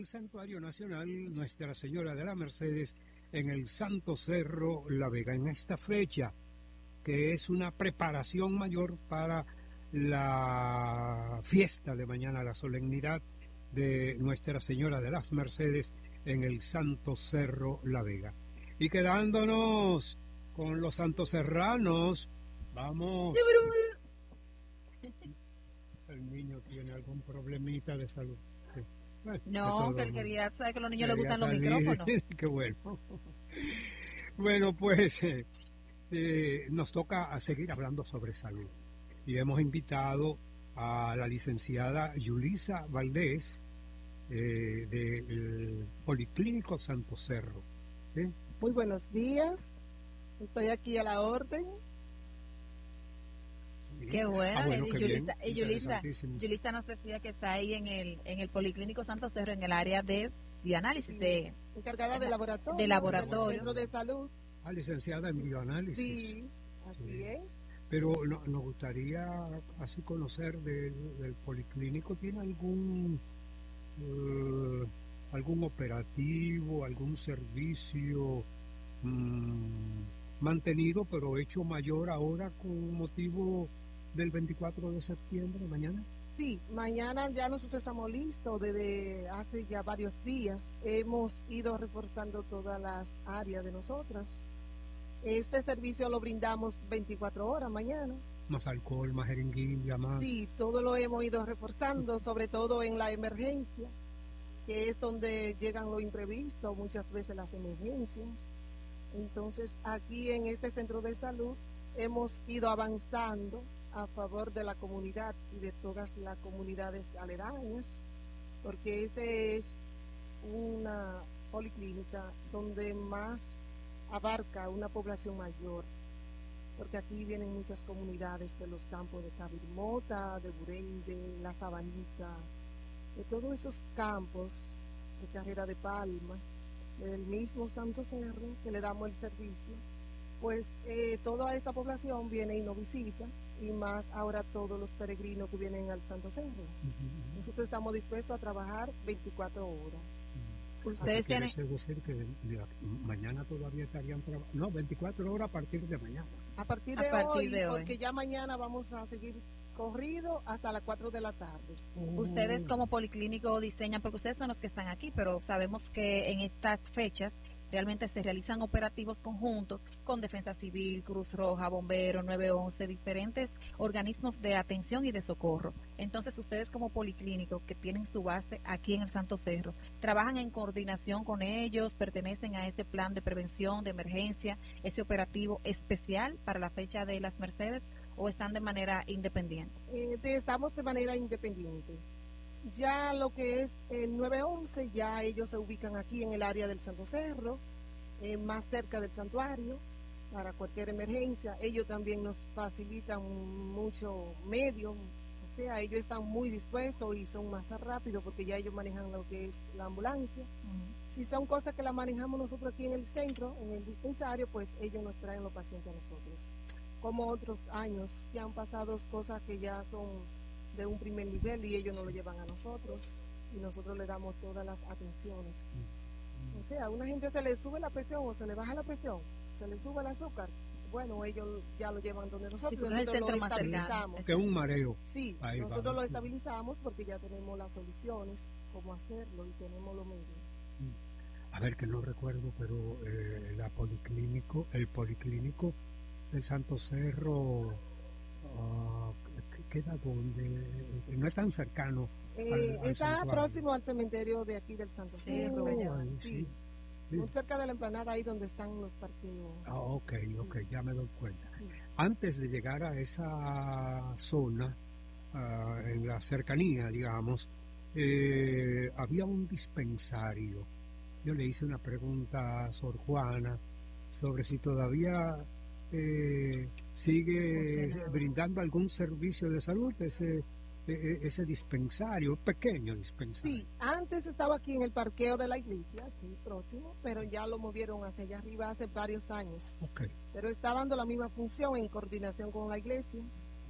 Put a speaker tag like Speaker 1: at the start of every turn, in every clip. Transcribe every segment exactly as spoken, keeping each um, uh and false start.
Speaker 1: del Santuario Nacional Nuestra Señora de la Mercedes en el Santo Cerro La Vega, en esta fecha que es una preparación mayor para la fiesta de mañana, la solemnidad de Nuestra Señora de las Mercedes en el Santo Cerro La Vega. Y quedándonos con los santoserranos, vamos. El niño tiene algún problemita de salud. Sí. Bueno,
Speaker 2: no, que él quería, sabe que a los niños les gustan
Speaker 1: salir.
Speaker 2: los micrófonos.
Speaker 1: Qué bueno. Bueno, pues eh, eh, nos toca a seguir hablando sobre salud. Y hemos invitado a la licenciada Yulisa Valdés eh, del Policlínico Santo Cerro. ¿Sí?
Speaker 3: Muy buenos días, estoy aquí a la orden.
Speaker 2: Qué bueno,
Speaker 1: ah, bueno
Speaker 2: y
Speaker 1: qué
Speaker 2: Yulisa,
Speaker 1: bien,
Speaker 2: y Yulisa, Yulisa nos decía que está ahí en el en el Policlínico Santo Cerro, en el área de bioanálisis, de,
Speaker 3: encargada de laboratorio,
Speaker 2: de laboratorio,
Speaker 3: del centro de salud.
Speaker 1: Ah, licenciada en bioanálisis.
Speaker 3: Sí, así sí. es.
Speaker 1: Pero no, nos gustaría así conocer del, del Policlínico, ¿tiene algún uh, algún operativo, algún servicio mmm, mantenido pero hecho mayor ahora con motivo del veinticuatro de septiembre, mañana?
Speaker 3: Sí, mañana ya nosotros estamos listos. Desde hace ya varios días hemos ido reforzando todas las áreas de nosotras. Este servicio lo brindamos veinticuatro horas mañana.
Speaker 1: Más alcohol, más jeringuilla, más...
Speaker 3: Sí, todo lo hemos ido reforzando, sobre todo en la emergencia, que es donde llegan los imprevistos, muchas veces las emergencias. Entonces, aquí en este centro de salud hemos ido avanzando a favor de la comunidad y de todas las comunidades aledañas, porque este es una policlínica donde más abarca una población mayor, porque aquí vienen muchas comunidades de los campos de Cabirmota, de Burende, La Sabanita, de todos esos campos de Carrera de Palma, del mismo Santo Cerro, que le damos el servicio. Pues eh, toda esta población viene y nos visita, y más ahora todos los peregrinos que vienen al Santo Cerro. Uh-huh. Nosotros estamos dispuestos a trabajar veinticuatro horas.
Speaker 1: Uh-huh. ¿Ustedes tienen? Quiere decir que de, de, de, mañana todavía estarían trabajando? No, veinticuatro horas a partir de mañana.
Speaker 3: A partir de, a partir hoy, de hoy, porque ya mañana vamos a seguir corrido hasta las cuatro de la tarde.
Speaker 2: Uh-huh. Ustedes como Policlínico diseñan, porque ustedes son los que están aquí, pero sabemos que en estas fechas realmente se realizan operativos conjuntos con Defensa Civil, Cruz Roja, Bomberos, nueve once, diferentes organismos de atención y de socorro. Entonces, ustedes como Policlínico, que tienen su base aquí en el Santo Cerro, ¿trabajan en coordinación con ellos? ¿Pertenecen a ese plan de prevención, de emergencia, ese operativo especial para la fecha de las Mercedes, o están de manera independiente?
Speaker 3: Eh, de, estamos de manera independiente. Ya lo que es el nueve once, ya ellos se ubican aquí en el área del Santo Cerro, eh, más cerca del santuario, para cualquier emergencia. Ellos también nos facilitan mucho medio, o sea, ellos están muy dispuestos y son más rápidos porque ya ellos manejan lo que es la ambulancia. Uh-huh. Si son cosas que la manejamos nosotros aquí en el centro, en el dispensario, pues ellos nos traen los pacientes a nosotros. Como otros años que han pasado cosas que ya son de un primer nivel y ellos nos lo llevan a nosotros y nosotros le damos todas las atenciones. Mm. O sea, a una gente se le sube la presión o se le baja la presión, se le sube el azúcar, bueno, ellos ya lo llevan donde nosotros, sí, nosotros lo estabilizamos.
Speaker 1: Que es un mareo.
Speaker 3: Sí, Ahí nosotros va. lo estabilizamos porque ya tenemos las soluciones, cómo hacerlo, y tenemos los medios.
Speaker 1: A ver, que no recuerdo, pero eh, la policlínico, el policlínico del Santo Cerro, uh, ¿queda donde? No es tan cercano.
Speaker 3: Eh,
Speaker 1: al, al
Speaker 3: está
Speaker 1: santuario.
Speaker 3: Próximo al cementerio de aquí del Santo
Speaker 2: sí,
Speaker 3: Cerro.
Speaker 1: Sí, sí. Sí.
Speaker 3: Muy cerca de la emplanada, ahí donde están los parqueos.
Speaker 1: Ah, ok, ok, sí. Ya me doy cuenta.
Speaker 3: Sí.
Speaker 1: Antes de llegar a esa zona, uh, en la cercanía, digamos, eh, había un dispensario. Yo le hice una pregunta a Sor Juana sobre si todavía eh, sigue brindando algún servicio de salud ese ese dispensario, pequeño dispensario.
Speaker 3: Sí, antes estaba aquí en el parqueo de la iglesia, aquí próximo, pero ya lo movieron hacia allá arriba hace varios años.
Speaker 1: Okay.
Speaker 3: Pero está dando la misma función en coordinación con la iglesia.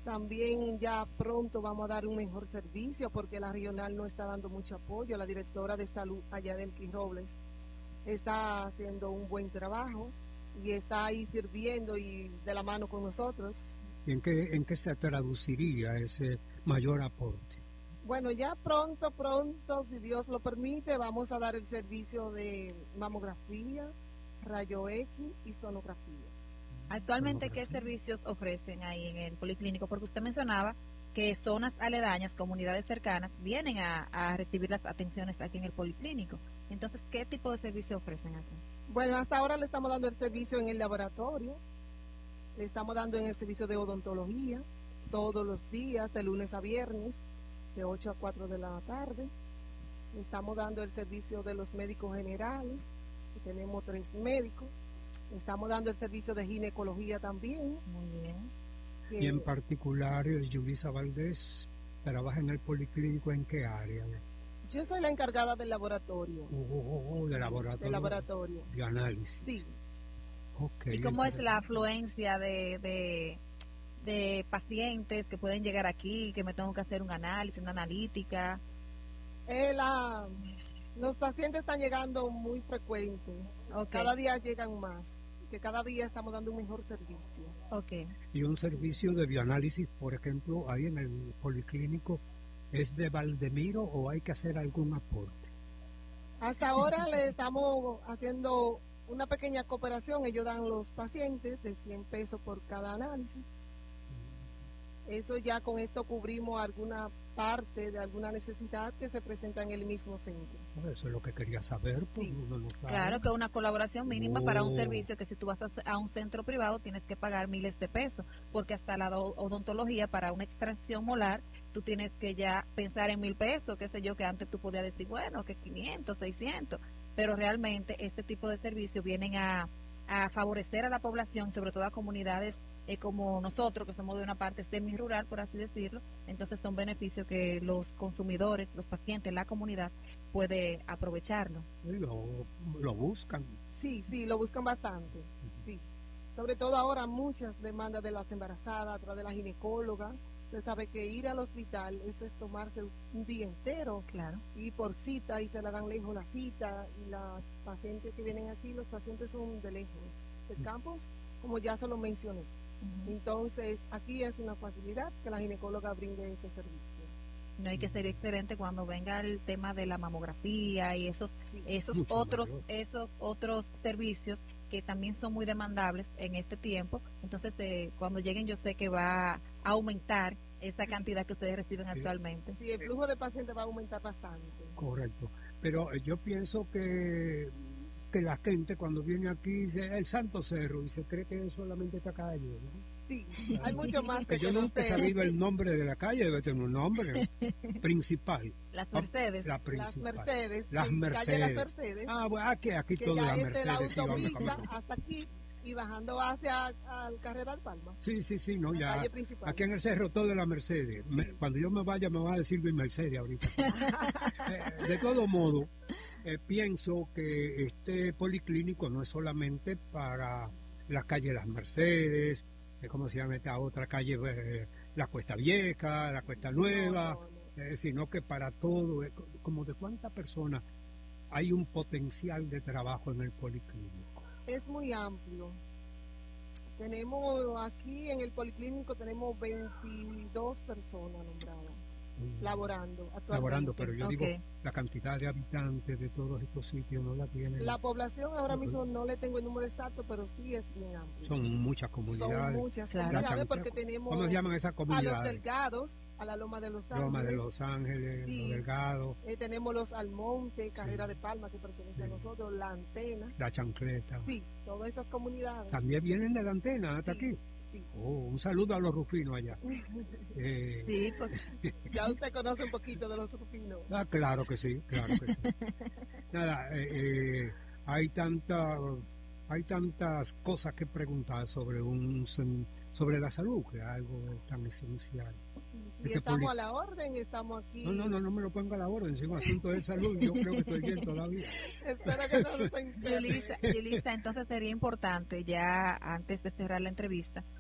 Speaker 3: También ya pronto vamos a dar un mejor servicio porque la regional no está dando mucho apoyo. La directora de salud allá del Robles está haciendo un buen trabajo y está ahí sirviendo y de la mano con nosotros.
Speaker 1: ¿Y en qué, en qué se traduciría ese mayor aporte?
Speaker 3: Bueno, ya pronto, pronto, si Dios lo permite, vamos a dar el servicio de mamografía, rayo X y sonografía.
Speaker 2: Actualmente, ¿qué servicios ofrecen ahí en el policlínico? Porque usted mencionaba que zonas aledañas, comunidades cercanas, vienen a, a recibir las atenciones aquí en el policlínico. Entonces, ¿qué tipo de servicio ofrecen aquí?
Speaker 3: Bueno, hasta ahora le estamos dando el servicio en el laboratorio, le estamos dando en el servicio de odontología, todos los días, de lunes a viernes, de ocho a cuatro de la tarde. Le estamos dando el servicio de los médicos generales, que tenemos tres médicos. Estamos dando el servicio de ginecología también.
Speaker 2: Muy bien.
Speaker 3: Que,
Speaker 1: y en particular, Yulisa Valdés trabaja en el policlínico, ¿en qué área?
Speaker 3: Yo soy la encargada del laboratorio.
Speaker 1: Oh, oh, oh, de laboratorio.
Speaker 3: De laboratorio.
Speaker 1: De análisis.
Speaker 3: Sí.
Speaker 1: Okay,
Speaker 2: ¿Y cómo es la afluencia de, de, de pacientes que pueden llegar aquí, que me tengo que hacer un análisis, una analítica?
Speaker 3: Eh, la, los pacientes están llegando muy frecuentes.
Speaker 2: Okay.
Speaker 3: Cada día llegan más. Que cada día estamos dando un mejor servicio.
Speaker 2: Okay.
Speaker 1: Y un servicio de bioanálisis, por ejemplo, ahí en el policlínico, ¿es de Valdemiro o hay que hacer algún aporte?
Speaker 3: Hasta ahora le estamos haciendo una pequeña cooperación. Ellos dan los pacientes de cien pesos por cada análisis. Eso ya con esto cubrimos alguna parte de alguna necesidad que se presenta en el mismo centro.
Speaker 1: Eso es lo que quería saber. Pues,
Speaker 3: sí.
Speaker 1: uno no sabe.
Speaker 2: Claro que una colaboración mínima
Speaker 1: oh.
Speaker 2: para un servicio que si tú vas a, a un centro privado tienes que pagar miles de pesos, porque hasta la odontología para una extracción molar tú tienes que ya pensar en mil pesos, qué sé yo, que antes tú podías decir, bueno, que quinientos, seiscientos, pero realmente este tipo de servicios vienen a, a favorecer a la población, sobre todo a comunidades eh, como nosotros, que somos de una parte semi-rural, por así decirlo. Entonces son beneficios que los consumidores, los pacientes, la comunidad puede aprovecharlo.
Speaker 1: Lo, lo buscan.
Speaker 3: Sí, sí, lo buscan bastante. Sí. Sobre todo ahora muchas demandas de las embarazadas, a través de la ginecóloga. Usted sabe que ir al hospital, eso es tomarse un día entero.
Speaker 2: Claro.
Speaker 3: Y por cita, y se la dan lejos la cita. Y las pacientes que vienen aquí, los pacientes son de lejos, de campos, como ya se lo mencioné. Uh-huh. Entonces, aquí es una facilidad que la ginecóloga brinde ese servicio.
Speaker 2: No hay que ser excelente cuando venga el tema de la mamografía y esos sí. esos Mucho otros mayor. esos otros servicios que también son muy demandables en este tiempo. Entonces, eh, cuando lleguen yo sé que va a aumentar esa cantidad que ustedes reciben sí. actualmente.
Speaker 3: Sí, el flujo de pacientes va a aumentar bastante.
Speaker 1: Correcto. Pero eh, yo pienso que que la gente cuando viene aquí dice el Santo Cerro y se cree que solamente esta calle, ¿no?
Speaker 3: Sí, hay mucho más que,
Speaker 1: que yo nunca he sabido el nombre de la calle, debe tener un nombre principal.
Speaker 2: Las Mercedes.
Speaker 1: La
Speaker 3: las Mercedes.
Speaker 1: Las
Speaker 3: sí,
Speaker 1: Mercedes.
Speaker 3: Calle Las Mercedes.
Speaker 1: Ah, bueno, aquí, aquí
Speaker 3: que
Speaker 1: todo
Speaker 3: ya
Speaker 1: la
Speaker 3: es
Speaker 1: Mercedes.
Speaker 3: de la
Speaker 1: sí,
Speaker 3: autopista hasta aquí y bajando hacia al Carrera del Palma.
Speaker 1: Sí, sí, sí, no, ya.
Speaker 3: Calle principal.
Speaker 1: Aquí en el cerro todo de la Mercedes. Me, cuando yo me vaya me va a decir mi Mercedes ahorita. eh, de todo modo, eh, pienso que este policlínico no es solamente para la calle Las Mercedes, eh, ¿cómo se llama esta otra calle? Eh, la Cuesta Vieja, la Cuesta Nueva, no, no, no. Eh, sino que para todo, eh, como de cuántas personas hay un potencial de trabajo en el policlínico.
Speaker 3: Es muy amplio. Tenemos aquí en el policlínico tenemos veintidós personas nombradas. Laborando actualmente.
Speaker 1: Laborando, pero yo
Speaker 2: okay.
Speaker 1: digo, la cantidad de habitantes de todos estos sitios no la tienen.
Speaker 3: La población ahora no, mismo no le tengo el número exacto, pero sí es bien amplio.
Speaker 1: Son muchas comunidades.
Speaker 3: Son muchas claro. comunidades porque tenemos
Speaker 1: ¿Cómo se llaman esas comunidades?
Speaker 3: A los Delgados, a la Loma de Los Ángeles.
Speaker 1: Loma de Los Ángeles, sí. Los Delgados.
Speaker 3: Eh, tenemos los Almonte, Carrera sí. de Palma, que pertenece sí. a nosotros, La Antena.
Speaker 1: La Chancleta.
Speaker 3: Sí, todas esas comunidades.
Speaker 1: También vienen de La Antena hasta sí. aquí.
Speaker 3: Sí.
Speaker 1: Oh, un saludo a los rufinos allá.
Speaker 3: eh, sí, pues, ya usted conoce un poquito de los rufinos.
Speaker 1: Ah, claro que sí, claro que sí. Nada, eh, eh, hay tanta, hay tantas cosas que preguntar sobre un sobre la salud, que es algo tan esencial.
Speaker 3: Y este estamos poli... a la orden, estamos aquí.
Speaker 1: No, no, no, no me lo ponga a la orden, es un asunto de salud, yo creo que estoy bien todavía.
Speaker 3: Espero que no lo estén
Speaker 2: Yulisa, Yulisa, entonces sería importante, ya antes de cerrar la entrevista,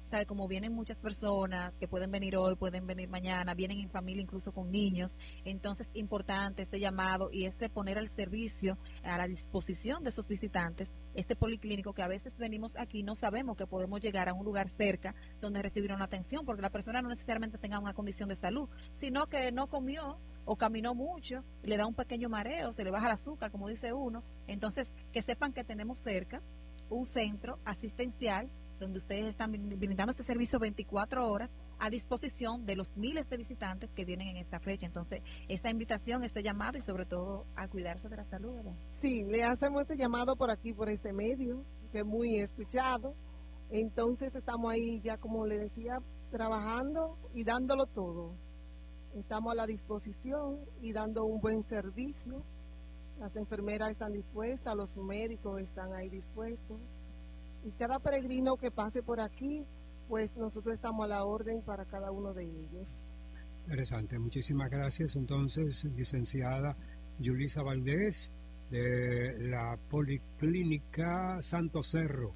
Speaker 2: sabe, como vienen muchas personas que pueden venir hoy, pueden venir mañana, vienen en familia incluso con niños, entonces importante este llamado y este poner al servicio, a la disposición de esos visitantes, este policlínico que a veces venimos aquí, no sabemos que podemos llegar a un lugar cerca donde recibir una atención, porque la persona no necesariamente tenga una condición de salud, sino que no comió o caminó mucho, le da un pequeño mareo, se le baja el azúcar, como dice uno. Entonces, que sepan que tenemos cerca un centro asistencial donde ustedes están brindando este servicio veinticuatro horas a disposición de los miles de visitantes que vienen en esta fecha. Entonces, esa invitación, este llamado y sobre todo a cuidarse de la salud, ¿verdad?
Speaker 3: Sí, le hacemos este llamado por aquí, por este medio, que es muy escuchado. Entonces estamos ahí ya, como le decía, trabajando y dándolo todo. Estamos a la disposición y dando un buen servicio. Las enfermeras están dispuestas, los médicos están ahí dispuestos. Y cada peregrino que pase por aquí, pues nosotros estamos a la orden para cada uno de ellos.
Speaker 1: Interesante, muchísimas gracias. Entonces, licenciada Yulisa Valdés, de la Policlínica Santo Cerro.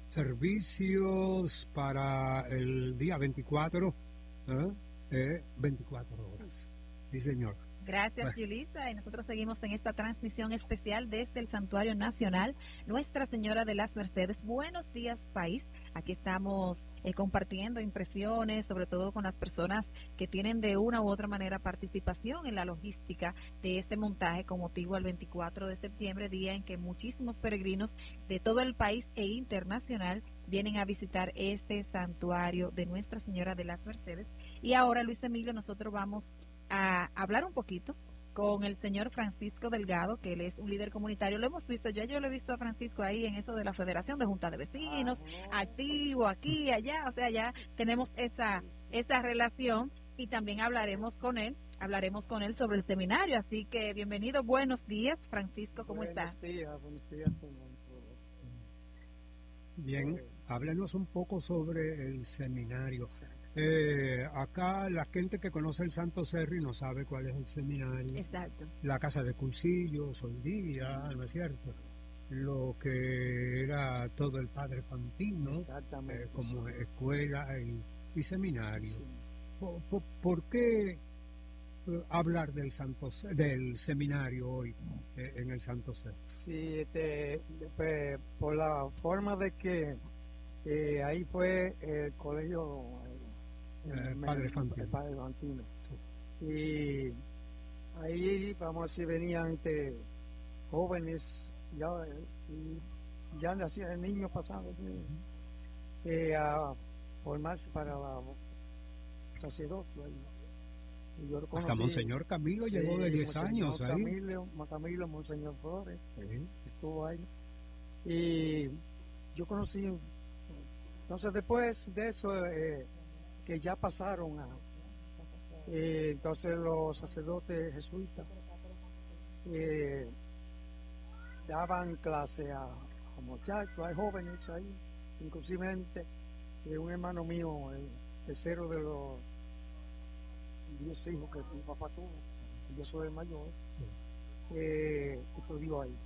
Speaker 1: Servicios para el día veinticuatro, ¿eh? Eh, veinticuatro horas. Sí, señor.
Speaker 2: Gracias,
Speaker 1: Bueno.
Speaker 2: Yulisa, y nosotros seguimos en esta transmisión especial desde el Santuario Nacional Nuestra Señora de las Mercedes. Buenos días, país. Aquí estamos eh, compartiendo impresiones, sobre todo con las personas que tienen de una u otra manera participación en la logística de este montaje con motivo al veinticuatro de septiembre, día en que muchísimos peregrinos de todo el país e internacional vienen a visitar este santuario de Nuestra Señora de las Mercedes. Y ahora, Luis Emilio, nosotros vamos a hablar un poquito con el señor Francisco Delgado, que él es un líder comunitario. Lo hemos visto, yo, yo lo he visto a Francisco ahí en eso de la Federación de Junta de Vecinos, activo aquí, allá, o sea, ya tenemos esa, esa relación y también hablaremos con él, hablaremos con él sobre el seminario. Así que bienvenido, buenos días, Francisco, ¿cómo está?
Speaker 4: Buenos días, buenos días.
Speaker 1: Bien, háblenos un poco sobre el seminario. Eh, acá la gente que conoce el Santo Cerro y no sabe cuál es el seminario.
Speaker 2: Exacto.
Speaker 1: La casa de cursillos hoy día, ¿no es cierto? Lo que era todo el Padre Fantino,
Speaker 4: Exactamente,
Speaker 1: eh, como
Speaker 4: sí.
Speaker 1: escuela y, y seminario.
Speaker 4: Sí.
Speaker 1: ¿Por, por, por qué eh, hablar del Santo Ce- del seminario hoy eh, en el Santo Cerro?
Speaker 4: Sí, este, pues, por la forma de que eh, ahí fue el colegio
Speaker 1: Eh, el Padre Fantino.
Speaker 4: el Padre Fantino. Y ahí, vamos a decir, venían este, jóvenes, ya, y ya nacían niños pasados eh, a formarse para la sacerdocio. Y yo lo
Speaker 1: Hasta
Speaker 4: conocí.
Speaker 1: Monseñor Camilo
Speaker 4: Sí,
Speaker 1: llegó de diez
Speaker 4: Monseñor
Speaker 1: años ahí.
Speaker 4: Camilo, Camilo, Monseñor Flores,
Speaker 1: Sí.
Speaker 4: estuvo ahí. Y yo conocí, entonces después de eso, eh, que ya pasaron a, eh, entonces los sacerdotes jesuitas eh, daban clase a, a muchachos, hay jóvenes ahí, inclusive eh, un hermano mío, el tercero de los diez hijos que mi papá tuvo, yo soy el mayor, eh, estudió ahí.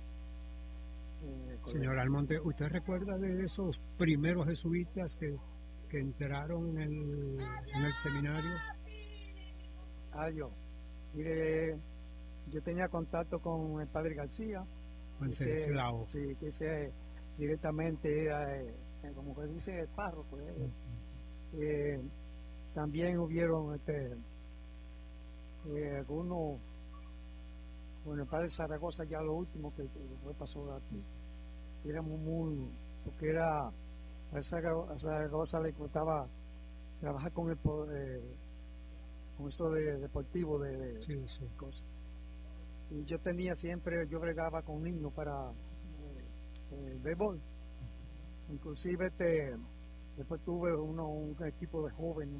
Speaker 4: Eh,
Speaker 1: Señor Almonte, ¿usted recuerda de esos primeros jesuitas que, que entraron en el, en el seminario?
Speaker 4: Adiós. Mire, yo tenía contacto con el padre García.
Speaker 1: Wenceslao.
Speaker 4: Sí, que ese directamente era, eh, como que dice, el párroco. Eh. Eh, también hubieron este, eh, algunos, bueno, el padre Zaragoza ya lo último que, que fue pasó aquí. Éramos muy, porque era, a Zaragoza le costaba trabajar con el eh, con eso de deportivo de, de
Speaker 1: Sí, sí.
Speaker 4: cosas. Y yo tenía siempre, yo bregaba con niños para eh, eh, béisbol. Inclusive este, después tuve uno, un equipo de jóvenes.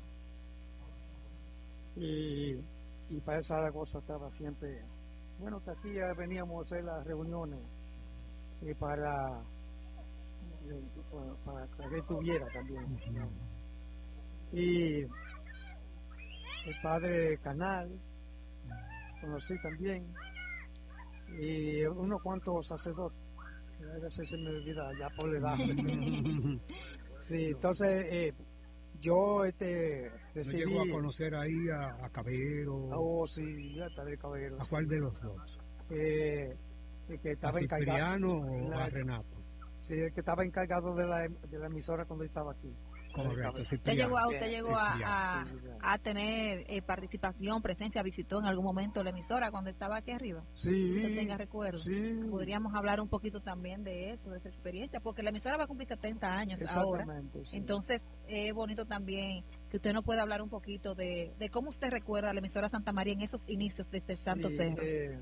Speaker 4: Y, y para Zaragoza estaba siempre, bueno, que aquí ya veníamos a hacer las reuniones eh, para, eh, para, para que estuviera también. ¿no? Y el padre Canal, conocí también, y unos cuantos sacerdotes, a veces se me olvida ya por la edad. Sí, entonces, eh, Yo este,
Speaker 1: ¿No
Speaker 4: decidí...
Speaker 1: llegó a conocer ahí a, a Cabero?
Speaker 4: Oh, sí, hasta de Cabero.
Speaker 1: ¿A
Speaker 4: sí.
Speaker 1: cuál de los dos?
Speaker 4: Eh, el que
Speaker 1: ¿A
Speaker 4: estaba encargado...
Speaker 1: Cipriano o
Speaker 4: la-
Speaker 1: a Renato?
Speaker 4: Sí, el que estaba encargado de la, de la emisora cuando estaba aquí.
Speaker 1: Correcto,
Speaker 2: Usted
Speaker 1: Cipriano.
Speaker 2: llegó a, usted llegó a,
Speaker 1: Cipriano.
Speaker 2: a,
Speaker 4: Sí, sí, claro.
Speaker 2: a tener eh, participación, presencia, visitó en algún momento la emisora cuando estaba aquí arriba.
Speaker 4: Sí,
Speaker 2: Usted tenga recuerdo.
Speaker 4: sí.
Speaker 2: Podríamos hablar un poquito también de eso, de esa experiencia, porque la emisora va a cumplir setenta años ahora.
Speaker 4: Exactamente, sí.
Speaker 2: Entonces, es bonito también que usted nos pueda hablar un poquito de, de cómo usted recuerda la emisora Santa María en esos inicios de este
Speaker 4: Sí,
Speaker 2: Santo Cerro.
Speaker 4: eh,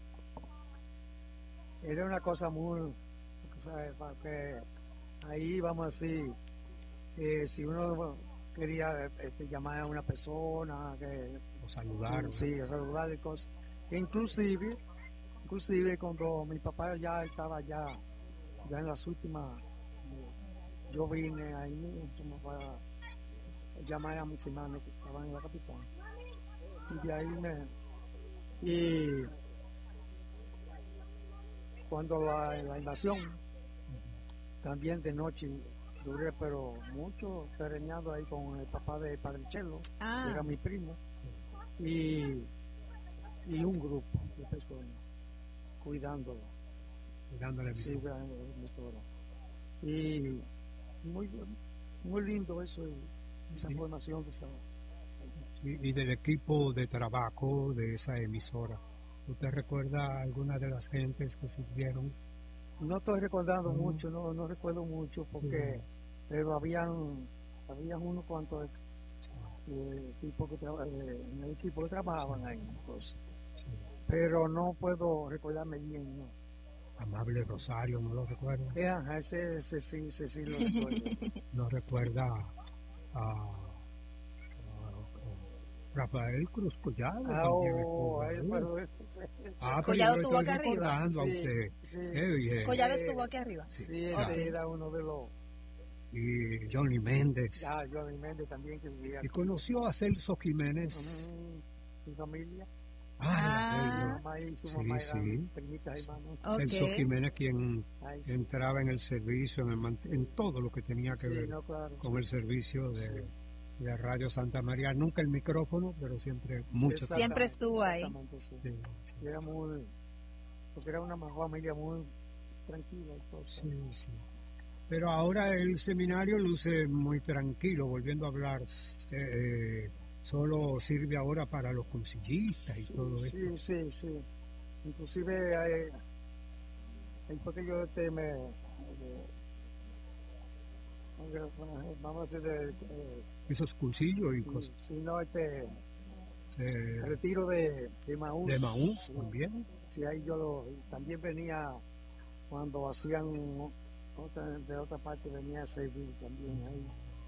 Speaker 4: era una cosa muy, o sea, para que ahí vamos a decir, eh, si uno bueno, quería este, llamar a una persona, que
Speaker 1: O saludar.
Speaker 4: sí, a saludarle cosas, que inclusive, inclusive cuando mi papá ya estaba ya, ya en las últimas, eh, yo vine ahí mismo para llamar a mis hermanos que estaban en la capital, y de ahí me, y cuando la, la invasión, también de noche duré pero mucho terreñando ahí con el papá de Padre Chelo,
Speaker 2: Ah.
Speaker 4: que era mi primo, y, y un grupo de personas cuidándolo,
Speaker 1: Dándole
Speaker 4: sí,
Speaker 1: visión.
Speaker 4: cuidando la emisora. Y muy, muy lindo eso, esa
Speaker 1: Sí.
Speaker 4: formación de esa.
Speaker 1: Y, y del equipo de trabajo de esa emisora. ¿Usted recuerda alguna de las gentes que sirvieron?
Speaker 4: No estoy recordando
Speaker 1: No.
Speaker 4: mucho, no, no recuerdo mucho porque pero habían, habían unos cuantos eh, tipos que traba- eh, en el equipo que trabajaban ahí, entonces. Pero no puedo recordarme bien, no.
Speaker 1: Amable Rosario, ¿no lo recuerda?
Speaker 4: Eh, ajá, ese, ese sí, ese sí lo recuerdo.
Speaker 1: ¿No recuerda a, a Rafael Cruz Collado?
Speaker 4: Ah,
Speaker 1: También
Speaker 4: oh,
Speaker 1: estuvo
Speaker 4: ahí,
Speaker 1: ahí.
Speaker 4: pero,
Speaker 1: Ah, pero
Speaker 2: Collado
Speaker 1: yo lo
Speaker 2: estuvo
Speaker 1: estoy
Speaker 2: acá arriba.
Speaker 1: recordando a
Speaker 4: Sí,
Speaker 1: usted.
Speaker 4: sí.
Speaker 1: Qué bien.
Speaker 2: Collado
Speaker 4: Eh,
Speaker 2: estuvo aquí arriba.
Speaker 1: Sí,
Speaker 4: sí, ese
Speaker 1: claro.
Speaker 4: era uno de los.
Speaker 1: Y Johnny Méndez.
Speaker 4: Ah, Johnny Méndez también que vivía
Speaker 1: Y
Speaker 4: aquí.
Speaker 1: conoció a Celso Jiménez.
Speaker 4: Mm, su familia.
Speaker 1: Ah,
Speaker 2: Ah.
Speaker 4: Su
Speaker 1: Celso.
Speaker 4: mamá y su
Speaker 1: Sí,
Speaker 4: mamá
Speaker 1: sí.
Speaker 4: eran primitas hermanos.
Speaker 2: Ok.
Speaker 1: Celso Jiménez, quien
Speaker 4: Ay, sí.
Speaker 1: entraba en el servicio, en, el man- en todo lo que tenía que
Speaker 4: Sí,
Speaker 1: ver
Speaker 4: no, claro.
Speaker 1: con el servicio de,
Speaker 4: Sí.
Speaker 1: de Radio Santa María. Nunca el micrófono, pero siempre mucho
Speaker 4: Exactamente,
Speaker 2: Siempre estuvo ahí.
Speaker 4: exactamente, sí.
Speaker 1: Sí, sí,
Speaker 4: Y era muy, porque era una familia muy tranquila y todo.
Speaker 1: sí, sí. Pero ahora el seminario luce muy tranquilo, volviendo a hablar. eh, eh, solo sirve ahora para los cursillistas y
Speaker 4: Sí,
Speaker 1: todo
Speaker 4: sí,
Speaker 1: esto.
Speaker 4: sí, sí. Inclusive eh, ahí fue que yo este, me, me- vamos a decir, de, eh,
Speaker 1: Esos cursillos y cosas.
Speaker 4: si no, este,
Speaker 1: eh,
Speaker 4: retiro de, de Maús.
Speaker 1: de Maús
Speaker 4: Sí.
Speaker 1: también.
Speaker 4: Sí, ahí yo lo, también venía cuando hacían otra, de otra parte venía a servir también ahí.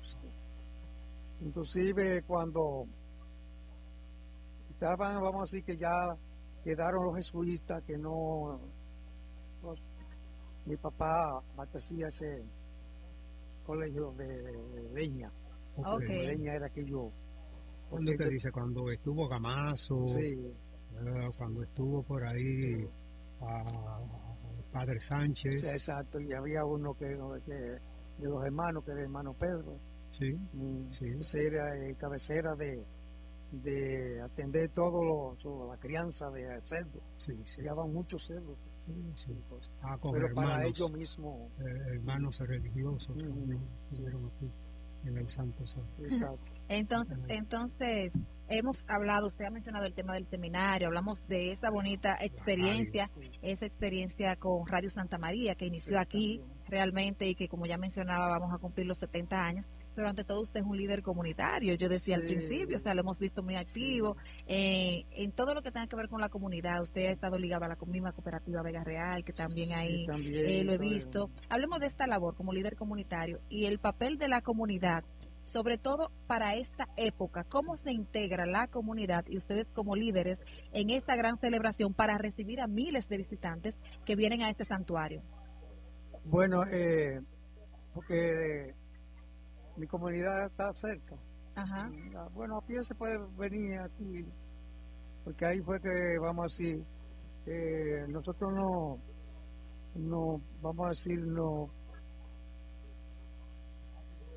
Speaker 4: Inclusive cuando estaban, vamos a decir que ya quedaron los jesuitas, que no, pues, mi papá abastecía ese colegio de, de leña.
Speaker 1: Ok.
Speaker 2: Ok.
Speaker 4: Leña era que yo.
Speaker 1: ¿Cuándo te dice? Cuando estuvo Gamazo,
Speaker 4: Sí,
Speaker 1: eh, cuando estuvo por ahí a, a Padre Sánchez.
Speaker 4: sí, exacto. Y había uno que, que de los hermanos, que era el hermano Pedro.
Speaker 1: Sí,
Speaker 4: Mm,
Speaker 1: sí.
Speaker 4: ese era eh, cabecera de, de atender todo lo, so- la crianza de cerdos.
Speaker 1: sí, sí.
Speaker 4: Criaban muchos cerdos.
Speaker 1: Sí, sí. Ah, con
Speaker 4: Pero para
Speaker 1: hermanos,
Speaker 4: ellos mismos.
Speaker 1: eh, hermanos religiosos
Speaker 4: Ujú.
Speaker 1: también estuvieron aquí en el Santo Santo.
Speaker 4: Exacto.
Speaker 2: Entonces, entonces, hemos hablado, usted ha mencionado el tema del seminario, hablamos de esa bonita experiencia,
Speaker 4: Sí.
Speaker 2: esa experiencia con Radio Santa María que inició
Speaker 4: Sí,
Speaker 2: aquí
Speaker 4: también.
Speaker 2: realmente y que como ya mencionaba vamos a cumplir los setenta años, pero ante todo usted es un líder comunitario, yo decía al
Speaker 4: Sí.
Speaker 2: principio, o sea, lo hemos visto muy activo, eh, en todo lo que tenga que ver con la comunidad, usted ha estado ligado a la misma cooperativa Vega Real, que también
Speaker 4: Sí,
Speaker 2: ahí
Speaker 4: también,
Speaker 2: eh, lo he
Speaker 4: también.
Speaker 2: visto. Hablemos de esta labor como líder comunitario y el papel de la comunidad, sobre todo para esta época, cómo se integra la comunidad y ustedes como líderes en esta gran celebración para recibir a miles de visitantes que vienen a este santuario.
Speaker 4: Bueno, eh, porque mi comunidad está cerca.
Speaker 2: Ajá.
Speaker 4: Ah, Bueno, a pie se puede venir aquí, porque ahí fue que, vamos a decir, eh, nosotros no, no, vamos a decir, no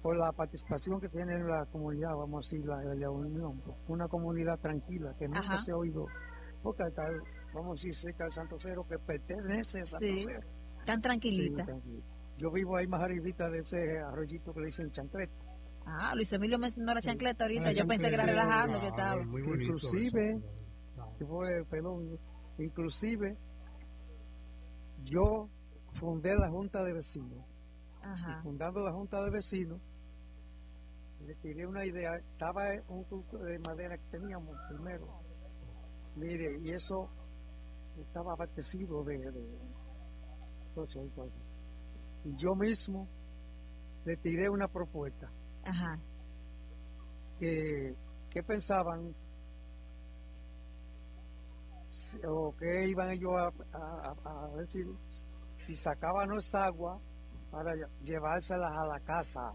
Speaker 4: por la participación que tiene la comunidad, vamos a decir, la, la unión, una comunidad tranquila, que nunca
Speaker 2: Ajá.
Speaker 4: se ha oído, porque está, vamos a decir, cerca del Santo Cero, que pertenece a Santo
Speaker 2: Sí.
Speaker 4: Cero.
Speaker 2: Tan
Speaker 4: Sí,
Speaker 2: tranquilita.
Speaker 4: tranquilo. Yo vivo ahí más arribita de ese arroyito que le dicen Chancleta.
Speaker 2: Ah, Luis Emilio mencionó la
Speaker 4: Sí.
Speaker 2: chancleta ahorita.
Speaker 1: La
Speaker 2: Yo pensé que era
Speaker 1: chancleta,
Speaker 2: relajando que
Speaker 1: claro,
Speaker 2: estaba.
Speaker 1: muy bonito
Speaker 4: Inclusive,
Speaker 1: eso. Claro.
Speaker 4: que fue, perdón, inclusive, yo fundé la Junta de Vecinos. Y
Speaker 2: Ajá.
Speaker 4: fundando la Junta de Vecinos, le tiré una idea. Estaba un culto de madera que teníamos primero. Mire, y eso estaba abastecido de, de, de, y yo mismo le tiré una propuesta.
Speaker 2: Ajá.
Speaker 4: Que, que pensaban si- o que iban ellos a, a, a- a decir si sacaban esa agua para lle- llevárselas a la casa.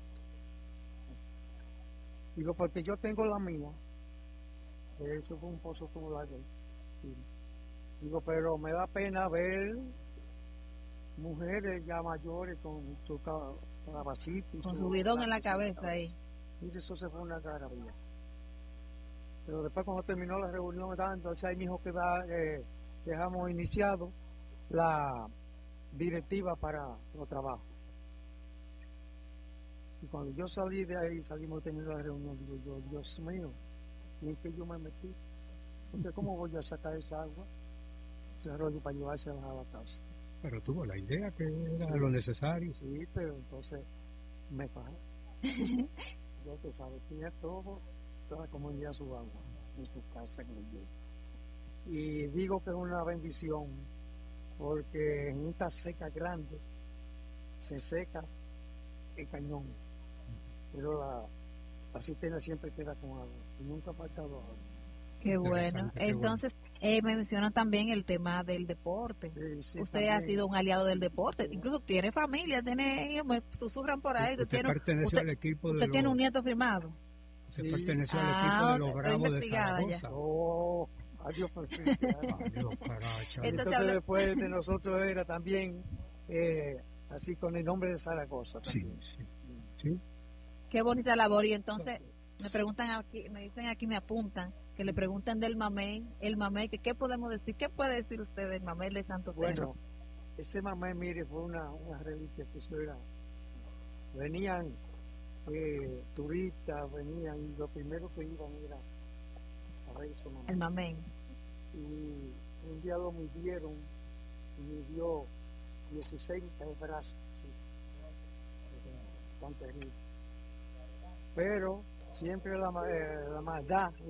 Speaker 4: Digo, porque yo tengo la mía. De hecho, fue un pozo como la de él. Sí. Digo, pero me da pena ver mujeres ya mayores con su ca- calabacita y
Speaker 2: Con su bidón en la cabeza ahí.
Speaker 4: Y eso se fue una maravilla. Pero después, cuando terminó la reunión, entonces ahí mismo que da, eh, dejamos iniciado la directiva para los trabajos. Y cuando yo salí de ahí, salimos teniendo la reunión, digo yo, Dios mío, ¿y en qué yo me metí? Porque ¿cómo voy a sacar esa agua, ese rollo para llevársela a la casa?
Speaker 1: Pero tuvo la idea que era
Speaker 4: Sí.
Speaker 1: lo necesario.
Speaker 4: Sí, pero entonces me paré. Yo que sabes, tenía todo, toda la comunidad su agua en su casa. Y digo que es una bendición, porque en esta seca grande se seca el cañón, pero la, la cisterna siempre queda con agua y nunca ha faltado agua.
Speaker 2: Qué bueno.
Speaker 1: Interesante, qué bueno.
Speaker 2: Entonces, eh, me mencionan también el tema del deporte.
Speaker 4: Sí, sí,
Speaker 2: Usted ha
Speaker 4: también.
Speaker 2: sido un aliado del deporte. Incluso tiene familia, tiene hijos, me susurran por ahí. Usted,
Speaker 1: Usted
Speaker 2: tiene,
Speaker 1: perteneció
Speaker 2: usted,
Speaker 1: al equipo de
Speaker 2: usted tiene
Speaker 1: los,
Speaker 2: un nieto firmado.
Speaker 1: usted
Speaker 4: Sí.
Speaker 1: perteneció al
Speaker 2: Ah,
Speaker 1: equipo de los
Speaker 2: estoy
Speaker 1: Bravos de
Speaker 2: investigada ya.
Speaker 1: Zaragoza.
Speaker 4: Oh, adiós, perfecto.
Speaker 1: Adiós, caracha.
Speaker 2: Entonces,
Speaker 4: Entonces
Speaker 2: habla-
Speaker 4: después de nosotros era también eh, así con el nombre de Zaragoza
Speaker 1: Sí,
Speaker 4: también.
Speaker 1: sí, sí.
Speaker 2: Qué bonita labor. Y entonces, me preguntan aquí, me dicen aquí, me apuntan, que le pregunten del mamey, el mamey, que qué podemos decir, qué puede decir usted del mamey de Santo Cerro.
Speaker 4: Bueno, ese mamá, mire, fue una, una reliquia que eso era. Venían eh, turistas, venían, y lo primero que iban era a ver ese mamá.
Speaker 2: El mamey.
Speaker 4: Y un día lo midieron y midió dieciséis brazos. Sí. Bastante rico. Pero siempre la, ma- eh, la maldad